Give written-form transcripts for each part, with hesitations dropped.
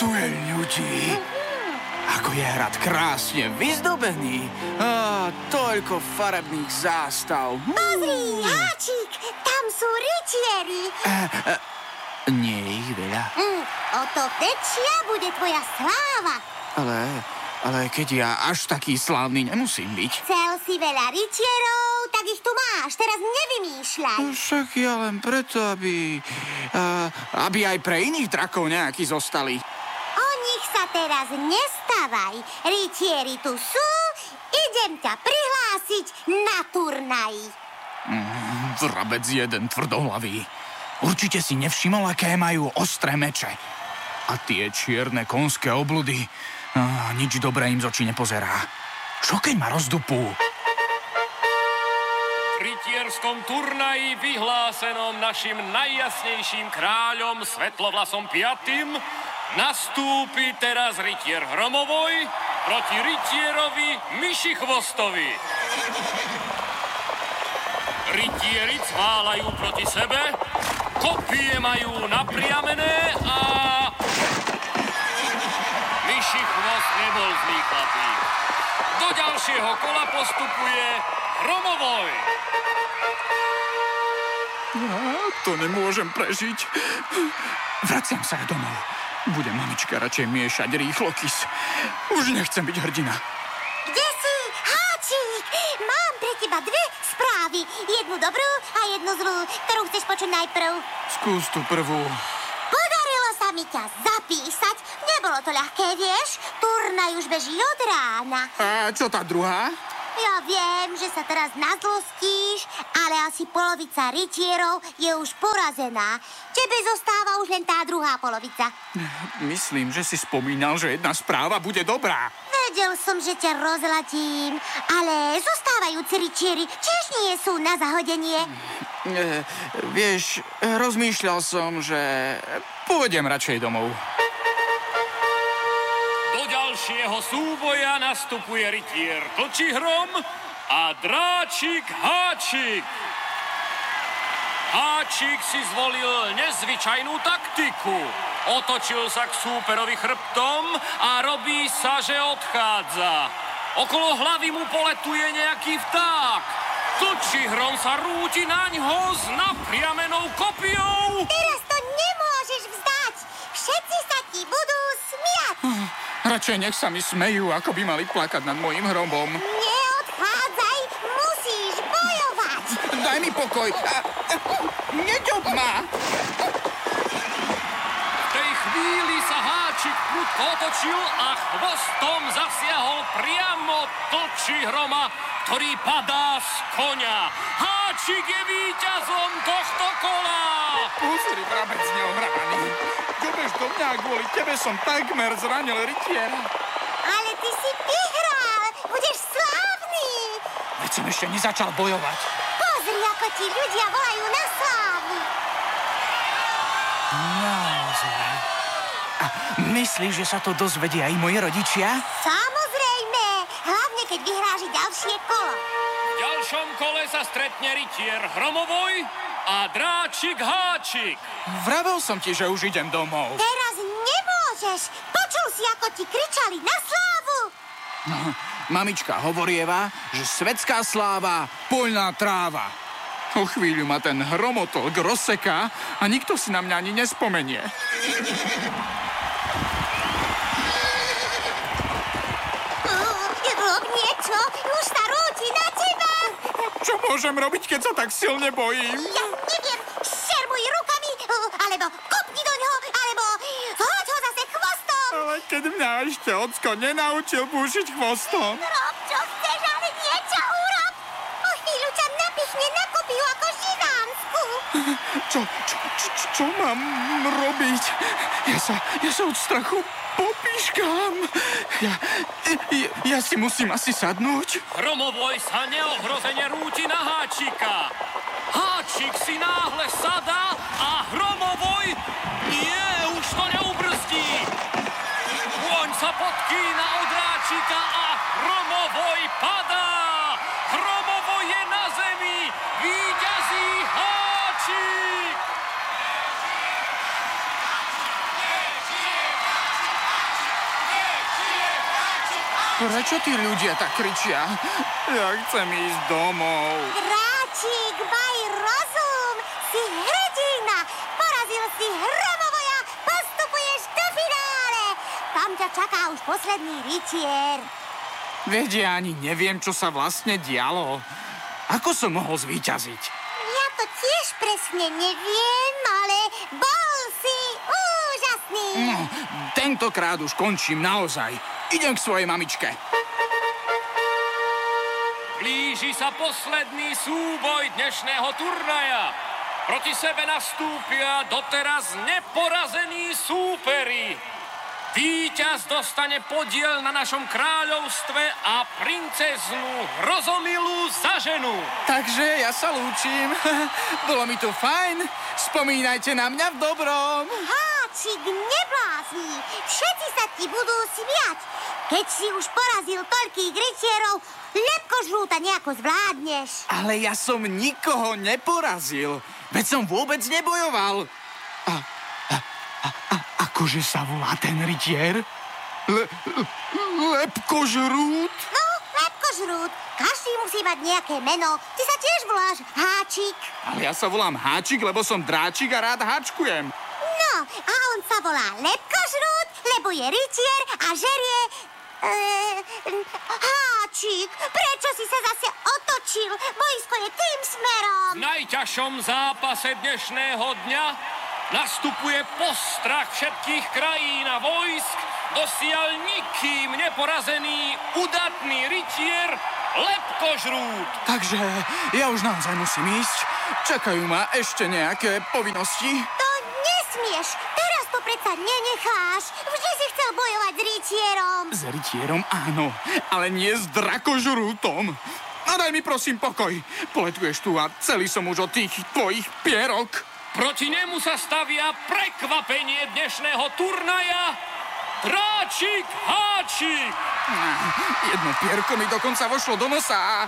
tu je ľudí. Ako je hrad krásne vyzdobený. Toľko farebných zástav. Pozri, Háčik, tam sú rytieri. Nie je ich veľa. O to väčšia bude tvoja sláva. Ale keď ja až taký slávny nemusím byť. Chcel si veľa rytierov, tak ich tu máš. Teraz nevymýšľaj. Však ja len preto, aby aj pre iných drakov nejakí zostali. O nich sa teraz nestávaj. Rytieri tu sú, idem ťa prihlásiť na turnaji. Vrabec jeden tvrdohlavý. Určite si nevšimol, aké majú ostré meče. A tie čierne konské obludy, nič dobré im z očí nepozerá. Čo keď ma rozdupú? V rytierskom turnaji vyhlásenom našim najjasnejším kráľom Svetlovlasom V. nastúpi teraz rytier Hromovoj proti rytierovi Myšichvostovi. Rytieri cválajú proti sebe, kopie majú napriamené a Myšichvost nebol zlý chlapík. Do ďalšieho kola postupuje Hromovoj. To nemôžem prežiť. Vraciam sa domov. Bude mamička radšej miešať rýchlo kys. Už nechcem byť hrdina. Kde si, Háčik? Mám pre teba dve správy. Jednu dobrú a jednu zlú, ktorú chceš počuť najprv. Skús tú prvú. Podarilo sa mi ťa zapísať. Nebolo to ľahké, vieš? Turnaj už beží od rána. A čo tá druhá? Ja viem, že sa teraz nazlostíš, ale asi polovica rytierov je už porazená. Tebe zostáva už len tá druhá polovica. Myslím, že si spomínal, že jedna správa bude dobrá. Vedel som, že ťa rozlatím, ale zostávajúci rytieri tiež nie sú na zahodenie. Vieš, rozmýšľal som, že pôjdem radšej domov. Do ďalšieho súboja nastupuje rytier Tlčihrom a dráčik Háčik. Háčik si zvolil nezvyčajnú taktiku. Otočil sa k súperovi chrbtom a robí sa, že odchádza. Okolo hlavy mu poletuje nejaký vták. Tlčihrom sa rúti naňho s napriamenou kopiou. Teraz to nemôžeš vzdať. Všetci sa ti budú smiať. Radšej nech sa mi smejú, ako by mali plakať nad mojím hrobom. Neodchádzaj, musíš bojovať. Daj mi pokoj. Neďob ma. V tej chvíli sa Háčik prudko otočil a chvostom zasiahol priamo Tlčihroma, ktorý padá z koňa. Háčik je víťazom tohto kola. Pozri, vrabec neohraný. Ďobeš do mňa, kvôli tebe som takmer zranil rytiera. Ale ty si vyhral, budeš slávny. Veď som ešte nezačal bojovať. Pozri, ako ti ľudia volajú na slávu. Naozaj. A myslíš, že sa to dozvedia aj moji rodičia? Samozrejme, hlavne keď vyhráš ďalšie kolo. V ďalšom kole sa stretne rytier Hromovoj a dráčik Háčik. Vravel som ti, že už idem domov. Teraz nemôžeš. Počul si, ako ti kričali na slávu. Mamička hovorieva, že svetská sláva, poľná tráva. O chvíľu ma ten hromotolk rozseká a nikto si na mňa ani nespomenie. Rob niečo, už sa rúti na teba. Čo môžem robiť, keď sa tak silne bojím? Ja neviem, šermuj rukami, alebo kopni do ňoho, alebo hoď ho zase chvostom. Ale keď mňa ešte ocko nenaučil búšiť chvostom. Rob, čo chceš, ale niečo urob. O chvíľu ťa napichne na kopiu ako židánsku. Čo mám robiť? Ja sa od strachu popíškam. Ja si musím asi sadnúť. Hromovoj sa neohrozene rúti na Háčika. Háčik si náhle sadá a Hromovoj už to neubrzdí. Kôň sa podkýna od Háčika a Hromovoj padá. Hromovoj je na zemi. Víťazí Háčik. Prečo tí ľudia tak kričia? Ja chcem ísť domov. Dráčik, maj rozum, si hrdina, porazil si hromovoja, postupuješ do finále. Tam ťa čaká už posledný rytier. Veď ja ani neviem, čo sa vlastne dialo. Ako som mohol zvíťaziť? Ja to tiež presne neviem, ale bol si úžasný. No, tentokrát už končím naozaj. Idem k svojej mamičke. Blíži sa posledný súboj dnešného turnaja. Proti sebe nastúpia doteraz neporazení súperi. Víťaz dostane podiel na našom kráľovstve a princeznú Hrozomilu za ženu. Takže ja sa lúčim. Bolo mi to fajn. Spomínajte na mňa v dobrom. Háčik, neblázni, všetci sa ti budú smiať. Keď si už porazil toľkých rytierov, lepkožrúta nejako zvládneš. Ale ja som nikoho neporazil. Veď som vôbec nebojoval. Akože sa volá ten rytier? Lepkožrút? No, lepkožrút. Každý musí mať nejaké meno. Ty sa tiež voláš Háčik. Ale ja sa volám Háčik, lebo som dráčik a rád háčkujem. No, a on sa volá Lepkožrút, lebo je rytier a žerie... Háčik, prečo si sa zase otočil? Boisko je tým smerom. V najťažšom zápase dnešného dňa nastupuje postrach všetkých krajín a vojsk, dosiaľ nikým neporazený udatný rytier Lepkožrút. Takže ja už naozaj musím ísť. Čakajú ma ešte nejaké povinnosti. To nesmieš, teraz to predsa nenecháš. Vždy si chcel bojovať s rytierom. S rytierom áno, ale nie s drakožrútom. A daj mi prosím pokoj. Poletuješ tu a celý som už od tých tvojich pierok. Proti nemu sa stavia prekvapenie dnešného turnaja Dráčik Háčik. Jedno pierko mi dokonca vošlo do nosa a...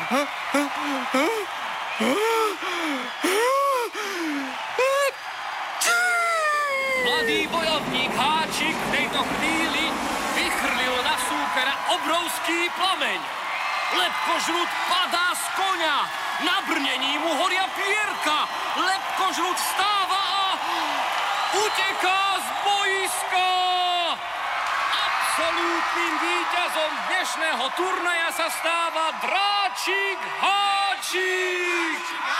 Mladý bojovník Háčik v tejto chvíli vychrlil na súpera obrovský plameň. Lepkožrút padá z koňa. Na brnení mu horia pierka. Lepkožrút vstáva a uteká z boiska. Absolútnym víťazom dnešného turnaja sa stáva Dráčik Háčik.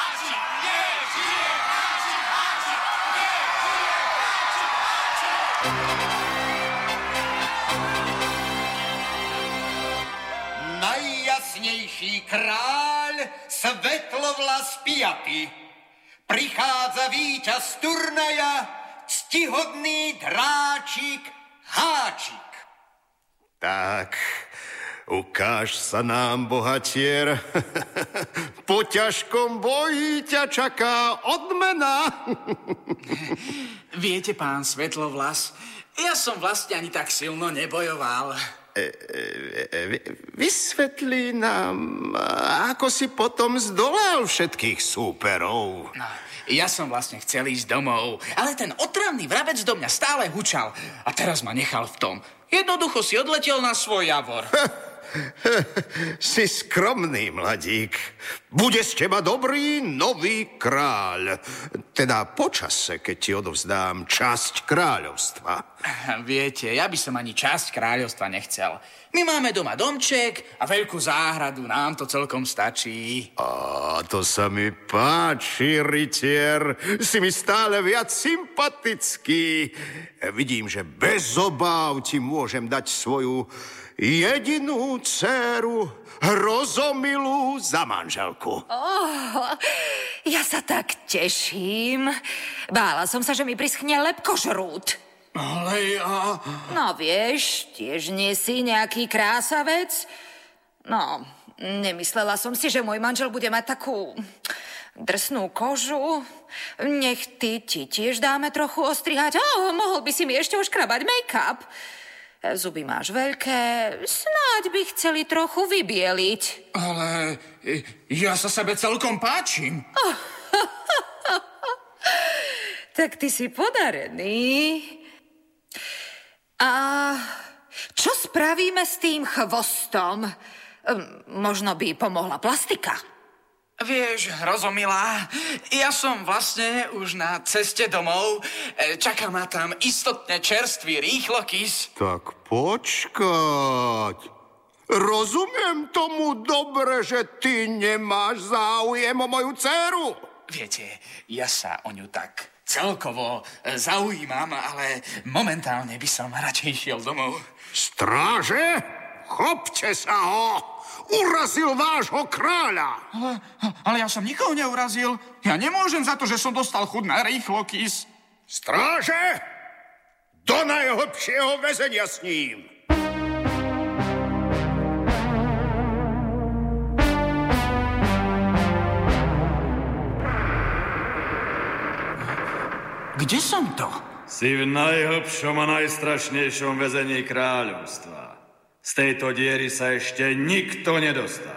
Najjasnejší kráľ Svetlovlas Piaty. Prichádza víťaz turnaja, ctihodný Dráčik Háčik. Tak, ukáž sa nám, bohatier. Po ťažkom boji ťa čaká odmena. Viete, pán Svetlovlas, ja som vlastne ani tak silno nebojoval. Vysvetlí nám, ako si potom zdolal všetkých súperov. No, ja som vlastne chcel ísť domov, ale ten otravný vrabec do mňa stále hučal a teraz ma nechal v tom. Jednoducho si odletel na svoj javor. Si skromný, mladík. Bude z teba dobrý nový kráľ. Teda počase, keď ti odovzdám časť kráľovstva. Viete, ja by som ani časť kráľovstva nechcel. My máme doma domček a veľkú záhradu, nám to celkom stačí. A to sa mi páči, rytier. Si mi stále viac sympatický. Vidím, že bez obáv ti môžem dať svoju jedinú dcéru Hrozomilu za manželku. Ja sa tak teším. Bála som sa, že mi prischne lepkožrút. Ale ja... No vieš, tiež nie si nejaký krásavec. No, nemyslela som si, že môj manžel bude mať takú drsnú kožu. Nech ty ti tiež dáme trochu ostrihať. Mohol by si mi ešte uškrabať make-up. Zuby máš veľké, snáď by chceli trochu vybieliť. Ale ja sa sebe celkom páčim. Tak ty si podarený. A čo s spravíme s tým chvostom? Možno by pomohla plastika. Vieš, Rozomilá, ja som vlastne už na ceste domov. Čaká ma tam istotne čerstvý rýchlokys. Tak počkať. Rozumiem tomu dobre, že ty nemáš záujem o moju dceru. Viete, ja sa o ňu tak celkovo zaujímam, ale momentálne by som radšej šiel domov. Stráže, chopte sa ho! Urazil vášho kráľa! Ale ja som nikoho neurazil. Ja nemôžem za to, že som dostal chuť na rýchlokys. Stráže, do najhlbšieho väzenia s ním! Kde som to? Si v najhlbšom a najstrašnejšom väzení kráľovstva. Z tejto diery sa ešte nikto nedostal.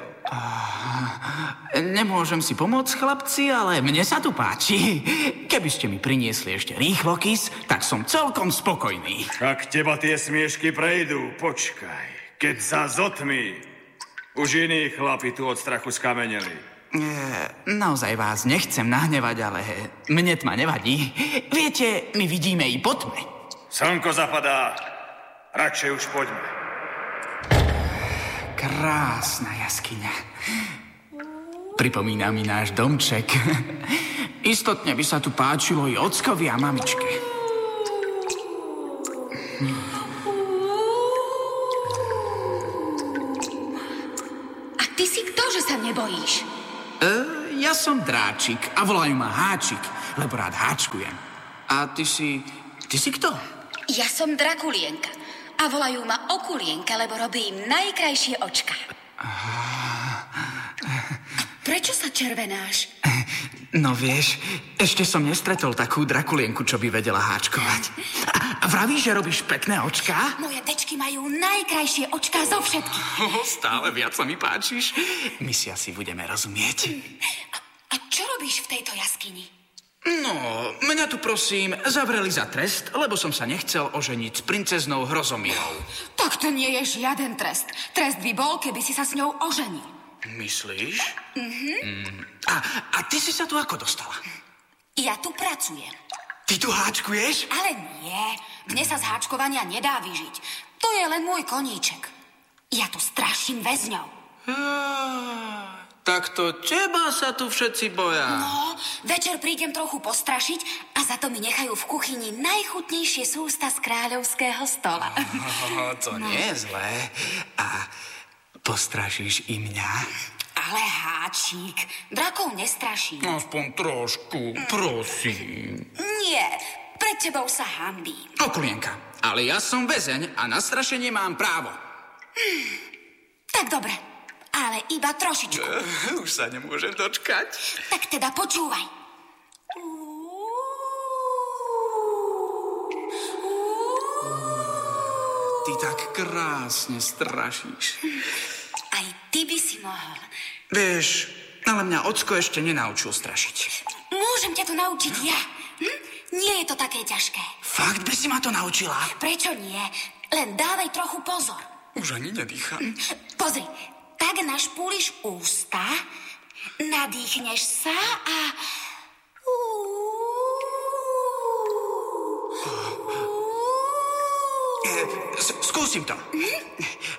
Nemôžem si pomôcť, chlapci, ale mne sa tu páči. Keby ste mi priniesli ešte rýchlokys, tak som celkom spokojný. Ak teba tie smiešky prejdú, počkaj. Keď sa zotmí, už iní chlapi tu od strachu skameneli. Naozaj vás nechcem nahnevať, ale mne tma nevadí. Viete, my vidíme i po tme. Slnko zapadá. Radšej už poďme. Krásna jaskyňa. Pripomína mi náš domček. Istotne by sa tu páčilo i ockovi a mamičke. A ty si kto, že sa nebojíš? Ja som Dráčik a volajú ma Háčik, lebo rád háčkujem. A ty si kto? Ja som Drakulienka a volajú ma Okulienka, lebo robím najkrajšie očka. A prečo sa červenáš? No vieš, ešte som nestretol takú Drakulienku, čo by vedela háčkovať. A vravíš, že robíš pekné očká? Moje dečky majú najkrajšie očká zo všetkých. Stále viac sa mi páčiš. My si asi budeme rozumieť. A čo robíš v tejto jaskyni? No, mňa tu prosím zavreli za trest, lebo som sa nechcel oženiť s princeznou Hrozomilou. Tak to nie je žiaden trest. Trest by bol, keby si sa s ňou oženil. Myslíš? A ty si sa tu ako dostala? Ja tu pracujem. Ty tu háčkuješ? Ale nie. Mne sa z háčkovania nedá vyžiť. To je len môj koníček. Ja tu straším väzňov. Tak to teba sa tu všetci boja. No, večer prídem trochu postrašiť a za to mi nechajú v kuchyni najchutnejšie sústa z kráľovského stola. To nie je zlé. A postrašíš i mňa? Ale Háčik, drakov nestraší. Aspoň trošku, prosím. Nie, pred tebou sa hanbím. Okulienka, ale ja som väzeň a na strašenie mám právo. Tak dobre, ale iba trošičku. Už sa nemôžem dočkať. Tak teda počúvaj. Ty tak krásne strašíš. Aj ty by si mohol. Vieš, ale mňa ocko ešte nenaučil strašiť. Môžem ťa to naučiť ja. Nie je to také ťažké. Fakt by si ma to naučila? Prečo nie? Len dávaj trochu pozor. Už ani nedýcham. Pozri, tak našpúliš ústa, nadýchneš sa a... Skúsim to.